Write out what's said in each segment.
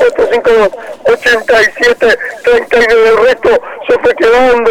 452-87-39. El resto se fue quedando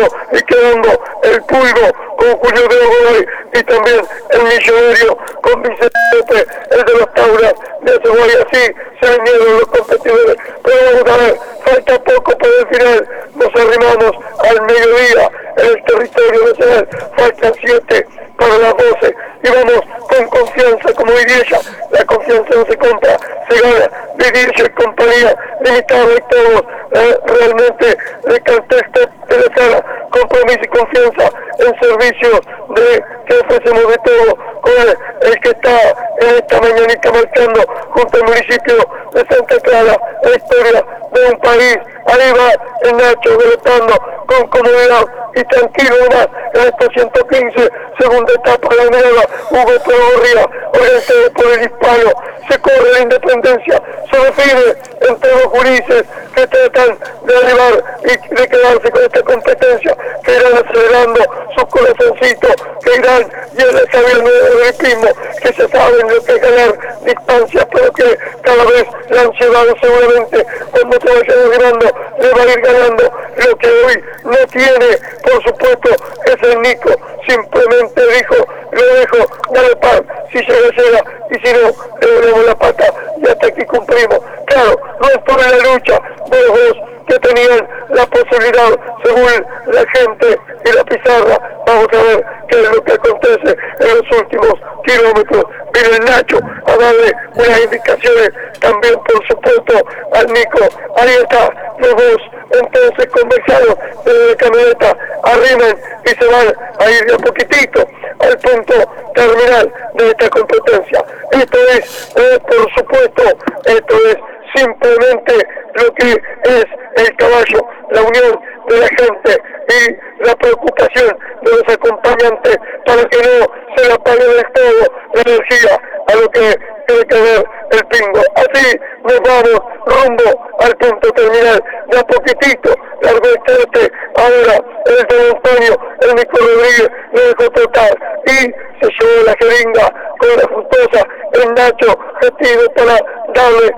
el Pulgo con Julio de Godoy y también el Millonario con Vicente, el de los Tauras de Ceboy. Así se vinieron los competidores, pero vamos a ver, falta poco para el final, nos arrimamos al mediodía en el territorio nacional, faltan 7 para las 12 y vamos con confianza, como diría ella, la confianza no se compra, se gana. Vidirse compañía limitada y todos realmente le canté de la sala, compromiso y confianza en servicio de que ofrecemos de todo con el que está en esta mañanita marcando junto al municipio de Santa Clara la historia de un país. Ahí va el Nacho derrotando con comodidad y tranquilo más en esta 115, segunda etapa de la nueva Hugo Pedorría, organizado por el Hispano. Se corre la independencia, se define entre los juristas que tratan de arribar y de quedarse con esta competencia, que irán acelerando sus corazoncitos, que irán sabiendo del ritmo, que se saben lo que es ganar distancias, pero que cada vez la ansiedad seguramente cuando se vaya logrando le va a ir ganando. Lo que hoy no tiene, por supuesto, es el Nico, simplemente dijo, lo dejo, dale pan, si llega, y si no, le volvemos la pata y hasta aquí cumplimos. Claro, no es por la lucha de los dos que tenían la posibilidad, según la gente y la pizarra. Vamos a ver qué es lo que acontece en los últimos kilómetros. Viene el Nacho a darle unas indicaciones, también por supuesto al Nico. Ahí está, los dos entonces conversados desde la camioneta, arriman y se van a ir de a poquitito al punto terminal de esta competencia. Esto es, por supuesto, esto es simplemente lo que es el caballo, la unión de la gente y la preocupación de los acompañantes para que no se le apague del todo la energía a lo que tiene que ver el pingo. Así nos vamos rumbo al punto terminal, de a poquitito, largo estante, ahora el de Antonio, el Nico Rodríguez, lo dejó tratar y se llevó la jeringa con la fructosa, el Nacho gestivo para darle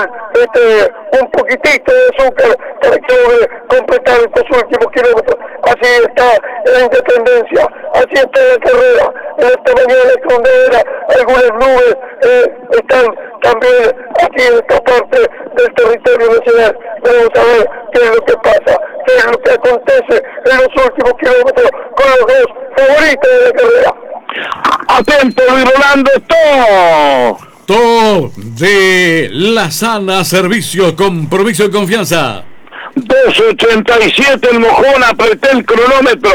un poquitito de azúcar para que logre completar estos últimos kilómetros. Así está la independencia, así está la carrera. En esta mañana escondida algunas nubes están también aquí en esta parte del territorio nacional. Vamos a ver qué es lo que pasa, qué es lo que acontece en los últimos kilómetros con los dos favoritos de la carrera. Atento, Luis Rolando, todo de La Sana, servicio, compromiso y confianza. 2:87 el mojón, apreté el cronómetro,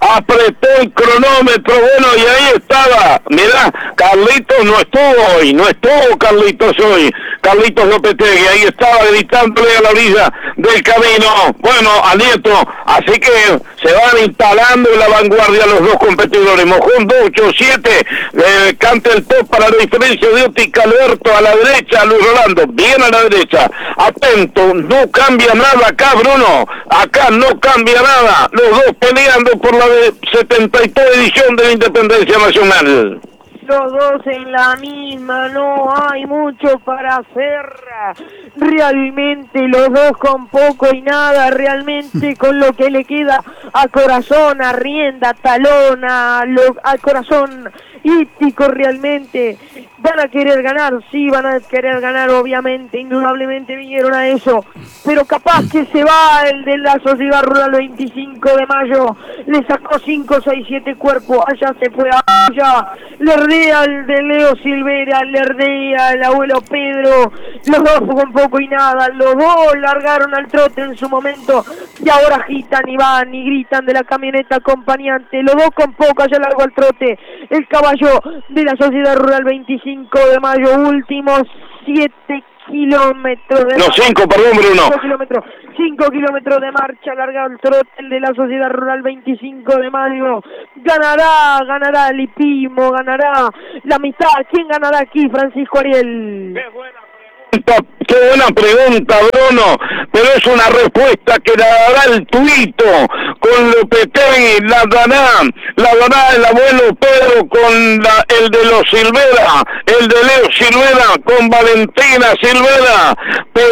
bueno, y ahí estaba, mirá, Carlitos no estuvo Carlitos hoy, Carlitos Lopetegui, ahí estaba gritándole a la orilla del camino, bueno, a Nieto, así que se van instalando en la vanguardia los dos competidores. Mojón 2:87, canta el top para la diferencia de Óptica Alberto a la derecha, Luis Rolando, bien a la derecha, atento, no cambia nada acá, Bruno, acá no cambia nada, los dos peleando por la 73 edición de la Independencia Nacional. Los dos en la misma, no hay mucho para hacer, realmente los dos con poco y nada, realmente con lo que le queda a Corazón, a Rienda, Talón, a Corazón Hípico, realmente van a querer ganar, sí, van a querer ganar, obviamente, indudablemente vinieron a eso, pero capaz que se va el de la Sociedad Rural 25 de mayo, le sacó 5, 6, 7 cuerpos, allá se fue, allá, le ardea el de Leo Silvera, le ardea el abuelo Pedro, los dos con poco y nada, los dos largaron al trote en su momento, y ahora agitan y van y gritan de la camioneta acompañante, los dos con poco, allá largó al trote, el caballo de la Sociedad Rural 25 de mayo, últimos 7 kilómetros de 5, perdón, Bruno. 5 kilómetros de marcha, largado el trote de la Sociedad Rural 25 de mayo. Ganará el hipismo, ganará la mitad. ¿Quién ganará aquí, Francisco Ariel? Qué buena pregunta, Bruno, pero es una respuesta que la dará el Tuito con Lopetegui, la dará el abuelo Pedro con el de los Silvera, el de Leo Silvera con Valentina Silvera, Pelito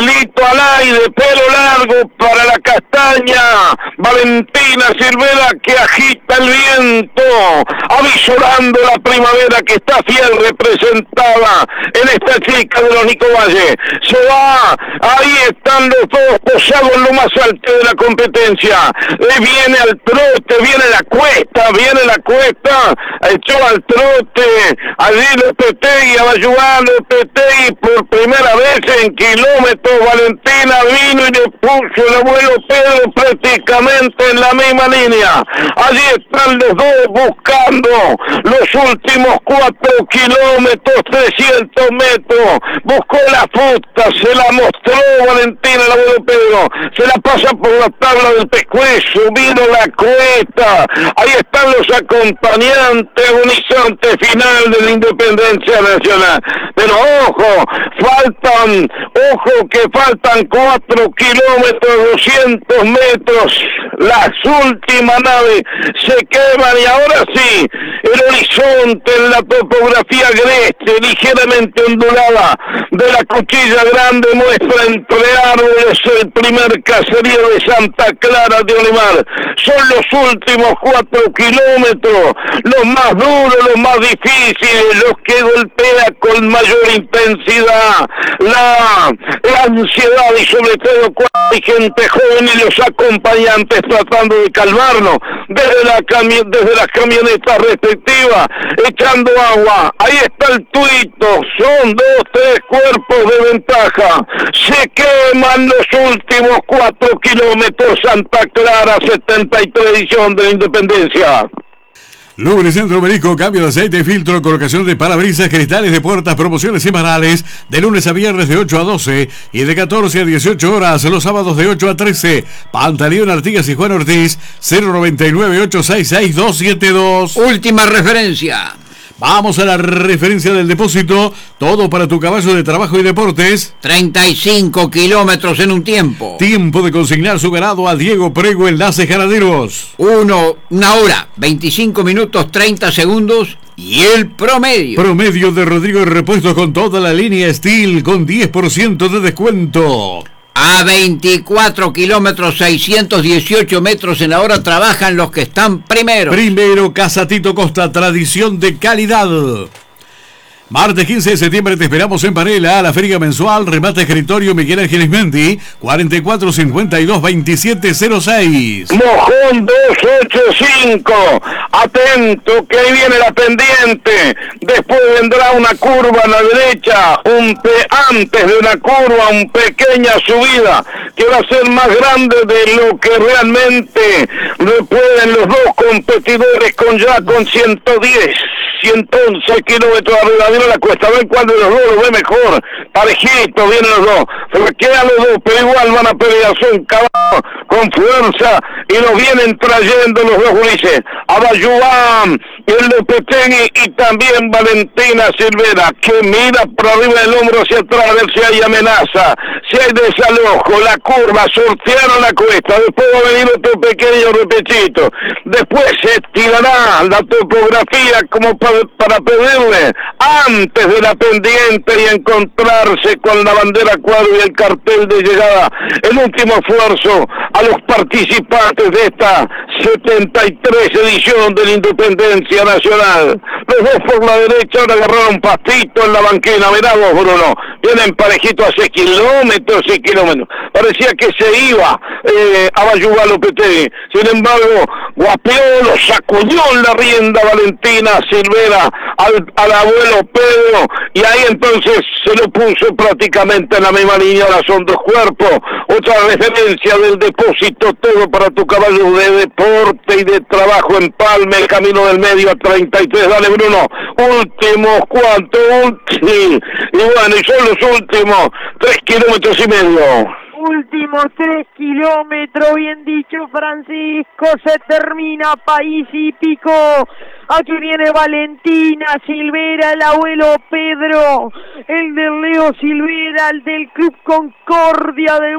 Balay de pelo largo para la castaña, Valentina Silvera, que agita el viento, avisorando la primavera que está fiel representada en esta chica de los Nico Valle. Se va, ahí están los dos posados en lo más alto de la competencia. Le viene al trote, viene la cuesta, echó al trote, allí Lopetegui, Abayuá Lopetegui, por primera vez en kilómetros, Valentina vino y le puso el abuelo Pedro prácticamente en la misma línea. Allí están los dos buscando los últimos 4 kilómetros, 300 metros, buscó la fruta, se la mostró Valentina, el abuelo Pedro, se la pasa por la tabla del pescuezo, vino la cuesta, ahí están los acompañantes, agonizante final de la Independencia Nacional. Pero ojo que faltan 4 kilómetros, 200 metros, las últimas naves se queman y ahora sí, el horizonte en la topografía agreste, ligeramente ondulada de la Cuchilla Grande muestra entre árboles el primer caserío de Santa Clara de Olimar. Son los últimos 4 kilómetros, los más duros, los más difíciles, los que golpea con mayor intensidad la ansiedad y sobre todo cuando hay gente joven y los acompañantes tratando de calmarnos desde las camionetas respectivas, echando agua. Ahí está el tuito, son 2, 3 cuerpos de ventaja, se queman los últimos 4 kilómetros, Santa Clara 73 edición de la Independencia. Lubricentro Merico, cambio de aceite, filtro, colocación de parabrisas, cristales de puertas, promociones semanales, de lunes a viernes de 8 a 12 y de 14 a 18 horas, los sábados de 8 a 13. Pantaleón Artigas y Juan Ortiz, 099-866-272. Última referencia. Vamos a la referencia del depósito. Todo para tu caballo de trabajo y deportes. 35 kilómetros en un tiempo. Tiempo de consignar su ganado a Diego Prego, Enlace Ganaderos. 1 hora, 25 minutos, 30 segundos. Y el promedio. Promedio de Rodrigo Repuestos con toda la línea Steel con 10% de descuento. A 24 kilómetros, 618 metros en la hora trabajan los que están primero. Primero, Casa Tito Costa, tradición de calidad. Martes 15 de septiembre te esperamos en Parela, la feria mensual, remate escritorio Miguel Ángeles Mendi, 4452-2706. Mojón 285, atento que ahí viene la pendiente, después vendrá una curva a la derecha, antes de una curva, una pequeña subida, que va a ser más grande de lo que realmente pueden los dos competidores con 111 kilómetros arriba, viene la cuesta, ven cuál de los dos lo ve mejor, parejito, vienen los dos, quedan los dos, pero igual van a pelear, son caballos con fuerza, y los vienen trayendo los dos Ulises, Abayuá, el Lopetegui y también Valentina Silvera, que mira por arriba del hombro hacia atrás a ver si hay amenaza, si hay desalojo, la curva, sortearon la cuesta, después va a venir otro pequeño repechito, después se estirará la topografía como para pedirle antes de la pendiente y encontrarse con la bandera cuadro y el cartel de llegada, el último esfuerzo a los participantes de esta 73 edición de la Independencia Nacional. Los dos por la derecha ahora agarraron pastito en la banquina, mirá vos Bruno, vienen parejito a 6 kilómetros, parecía que se iba a Bayuga Lopetegui, sin embargo guapeó, lo sacudió en la rienda Valentina Silvera al abuelo Pedro, y ahí entonces se lo puso prácticamente en la misma línea. Ahora son dos cuerpos, otra referencia del depósito, todo para tu caballo de deporte y de trabajo en Palme, camino del medio a 33, dale Bruno, últimos, ¿cuánto? Y bueno, y son los últimos 3 kilómetros y medio. Últimos 3 kilómetros, bien dicho Francisco, se termina País Hípico. Aquí viene Valentina Silvera, el abuelo Pedro, el del Leo Silvera, el del Club Concordia de